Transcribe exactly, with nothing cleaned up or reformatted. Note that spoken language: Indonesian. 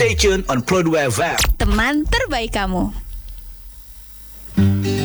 Stay tuned on Pro dua F M. Teman terbaik kamu.